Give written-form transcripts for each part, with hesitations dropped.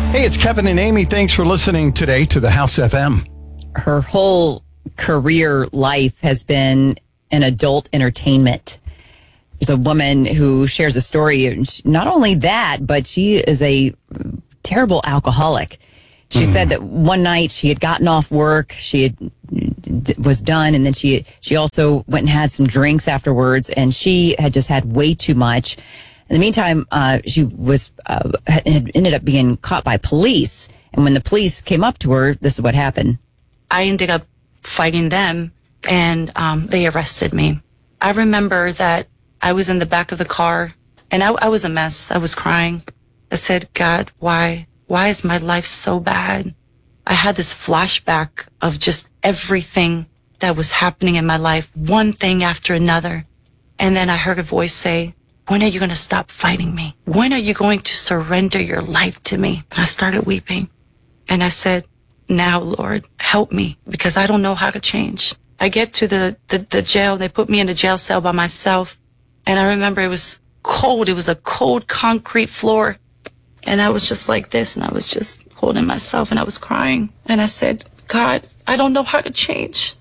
Hey, it's Kevin and Amy. Thanks for listening today to the House FM. Her whole career life has been in adult entertainment. There's a woman who shares a story. Not only that, but she is a terrible alcoholic. She said that one night she had gotten off work, was done, and then she also went and had some drinks afterwards, and she had just had way too much. In the meantime, she had ended up being caught by police. And when the police came up to her, this is what happened. I ended up fighting them, and they arrested me. I remember that I was in the back of the car, and I was a mess. I was crying. I said, God, why is my life so bad? I had this flashback of just everything that was happening in my life, one thing after another. And then I heard a voice say, when are you going to stop fighting me? When are you going to surrender your life to me? I started weeping. And I said, now, Lord, help me, because I don't know how to change. I get to the jail. They put me in a jail cell by myself. And I remember it was cold. It was a cold concrete floor. And I was just like this, and I was just holding myself, and I was crying. And I said, God, I don't know how to change.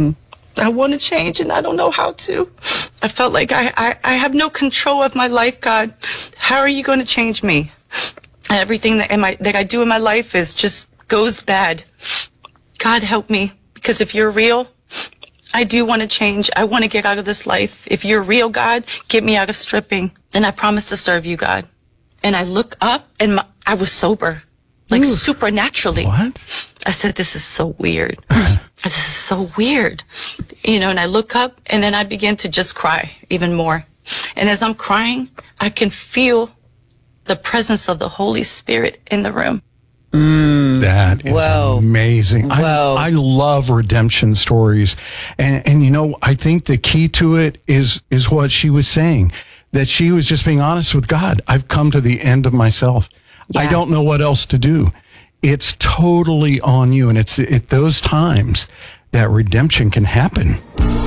I want to change, and I don't know how to. I felt like I have no control of my life, God. How are you going to change me? Everything that I do in my life is just goes bad. God, help me, because if you're real, I do want to change. I want to get out of this life. If you're real, God, get me out of stripping. Then I promise to serve you, God. And I look up, and I was sober, like supernaturally. What? I said, this is so weird. This is so weird. And I look up, and then I begin to just cry even more. And as I'm crying, I can feel the presence of the Holy Spirit in the room. That is amazing. I love redemption stories. And I think the key to it is what she was saying, that she was just being honest with God. I've come to the end of myself. Yeah. I don't know what else to do. It's totally on you. And it's at those times that redemption can happen.